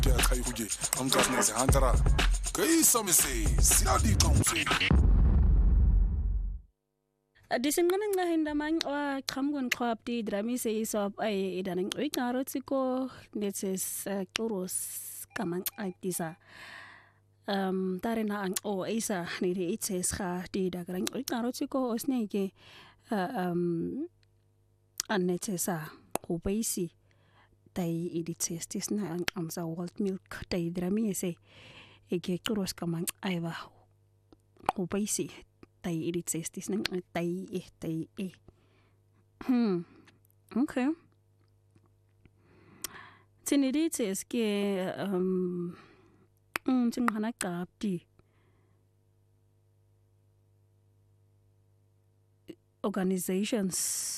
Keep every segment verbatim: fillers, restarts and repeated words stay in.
ke a khai go ke am ka sne se hantara ke isa me se sila di kaunse Disingqana nqahinda manqwa qhamukon qhwapti dramise isop ay idaning uiqaro tsiko netses quros kamang aitisa um tarina ang o isa niri itses kha di dagrang uiqaro tsiko osneke um annetesa kubaisi tai iditses tisna ang amsa walt milk tai dramise eke quros kamang aiwa kubaisi tai iditses tisna tai eh tai eh hmm okay tiniditses ke um um timhana kapti organizations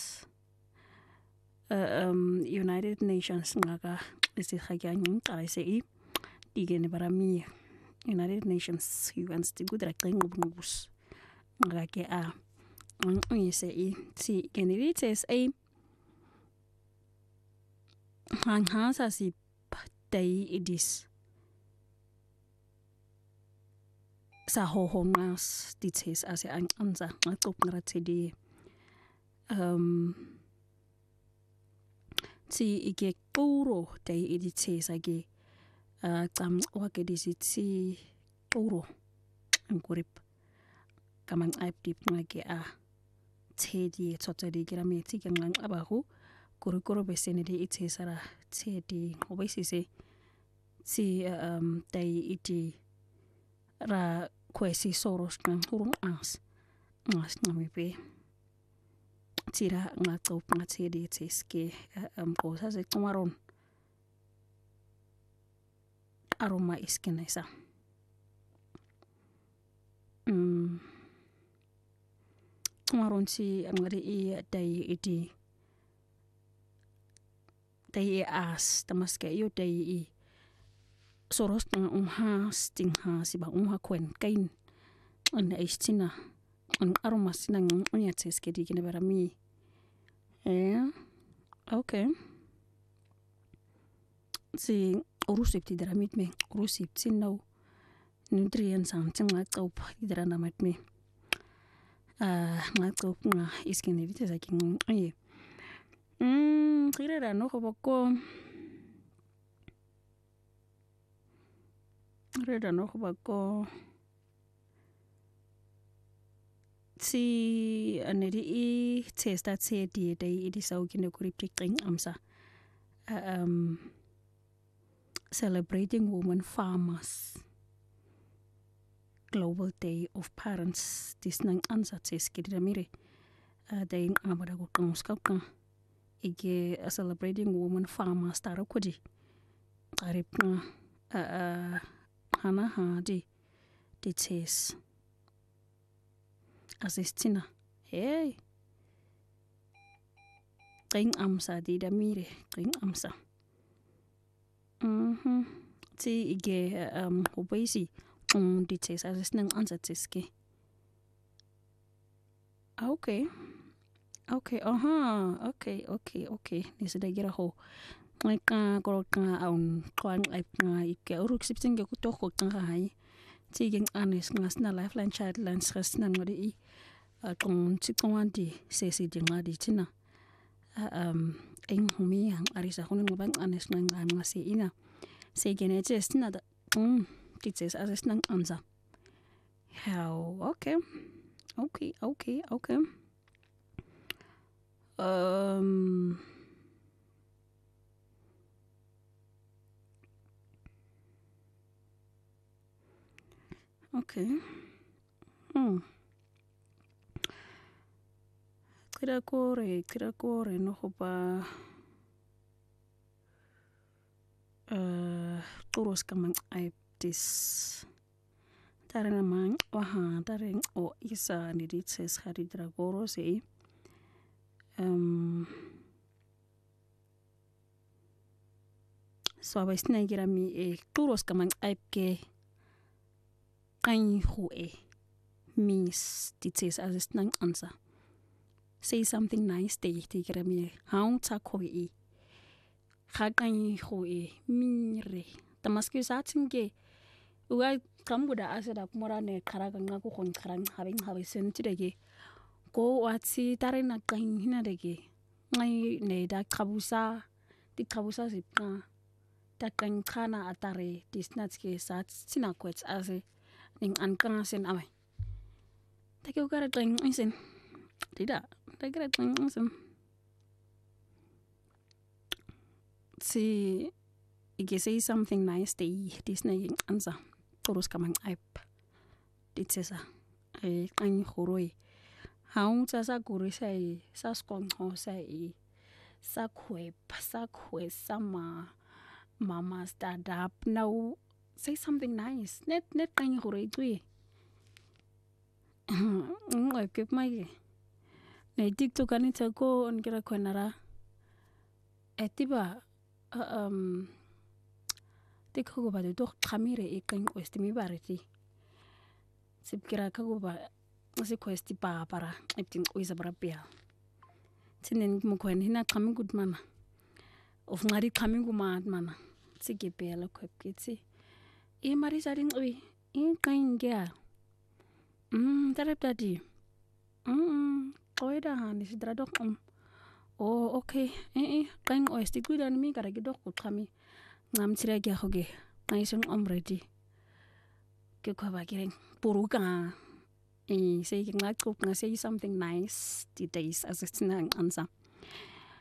uh, um United Nations ngaka isikhaganyang qaise i digene barami United Nations human stigudra qengubus ngake a uyise i si generites a hanghasa si dai idis sa hohongas dites ase anza ngaqop ngarathedi um si ike quro dai idites ake qam wake disithi quro ngurip kamang aip dip ngake a tedi tsotsedi kirameti kengang abahu kurukuru besene de itesara tedi obesise si um dai iti ra kwesi soros kan hurung as ngas ngamipe tira ngaqop ngathedi teske um kosa se tumaron aroma iskenesa mm tumaronsi angari i dai iti dai as tamaske yo dai i soros ng unha stingha siba unha kwen kain ana istina ang aroma sinang unya teske di kine barami eh okay si urusip ti daramit me urusip sinno nutrients ang tinga qop idrana matme ah ngaqop nga iskene dite saking ay mm kirera no khobako reda no khobako si aneri i testa tsedi dai idisau kine kuripti qing amsa um celebrating women farmers Global Day of Parents tisnang ansatses kidamire uh, day amada ko kangskapka ige uh, celebrating women farmers tarakudi qarip na uh, uh, hana ha di dites asistina hey qing amsa di damire qing amsa mhm ti ige um ubaisi um dites asisnang ansatseske okay okay aha okay okay okay nisida gira ho ngaka korka aun kwang aip nga ike uruk sipsinge kutoko nga hai tigeng anes ngasna lifeline childline stress na ngodi i akong tikongandi sesi dingadi tina um eng humi ang arisa kuning ngabang anes nga ngasi ina se genetes tina da um dites asisnang anza how okay okay okay okay um okay hmm kira kore kira kore no hoba uh turos kamang aip dis tarena mang waha tareng o isa ni ditses hari dragoro se um so abisna gira mi e turos kamang aip ke kain hu e mis ditses asisnang ansa say something nice day gira mi haung ta ko e khakai ho e mire tamaski satinge uga kambuda aseda kumorane kharaga ngaku khon kharang habing habi sentidege go watsi tarina qing hinadege ngai ne da qabusa di qabusa sipka ta qing khana atare disnatske sat sinakwets ase ning ankanga sen awai take ugara qing isen tidak take ugara qing isen si ige say something nice day disney ansa terus kamang app ditsesa e qing khoroi haung tsa sa guri sai sa skong ho sai sa khwep sa khwe sama mama stand up now say something nice net net qing khoroi tui ngoy kep mai nei tiktok ani tsako on kira konara etiba um tikho ba de tok khamire e qing ostimi bareti sipkira kago ba si questi pa para ipting uisa barapia tinen mo kwen hina kami good mana of ngari kami guma mana tsike pela kwepkitsi e mari saring ui e kaingia mm tarap tadi mm koida hani sidradok um oh okay eh eh kain oesti kudan mi kara gidok kami ngam tira gya hoge kaisung om ready ke ko ba kireng puruka eh say ngak ko nga say something nice today as it's nang ansa